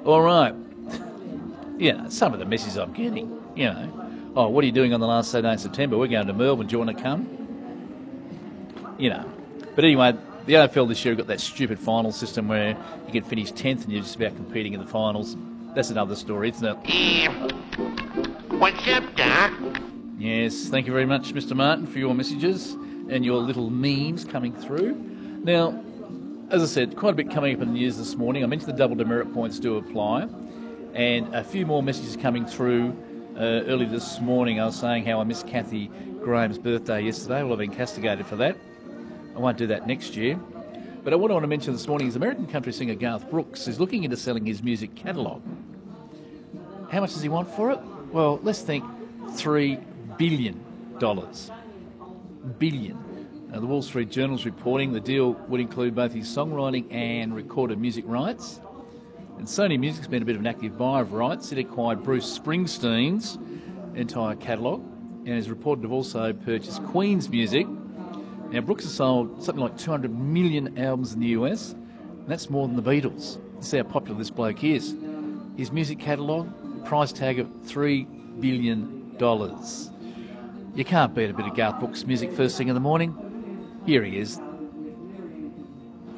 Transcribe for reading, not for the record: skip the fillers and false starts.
All right. Some of the messages I'm getting, oh, what are you doing on the last Saturday in September? We're going to Melbourne. Do you want to come? But anyway, the AFL this year got that stupid final system where you can finish 10th and you're just about competing in the finals. That's another story, isn't it? What's up, Doc? Yes, thank you very much, Mr. Martin, for your messages and your little memes coming through. Now, as I said, quite a bit coming up in the news this morning. I mentioned the double demerit points do apply, and a few more messages coming through early this morning. I was saying how I missed Kathy Graham's birthday yesterday. Well, I've been castigated for that. I won't do that next year. But what I want to mention this morning is American country singer Garth Brooks is looking into selling his music catalogue. How much does he want for it? Well, let's think $3 billion. Billion. Now, the Wall Street Journal's reporting the deal would include both his songwriting and recorded music rights. And Sony Music's been a bit of an active buyer of rights. It acquired Bruce Springsteen's entire catalogue and is reported to have also purchased Queen's music. Now, Brooks has sold something like 200 million albums in the US, and that's more than the Beatles. That's how popular this bloke is. His music catalogue, price tag of $3 billion. You can't beat a bit of Garth Brooks music first thing in the morning. Here he is,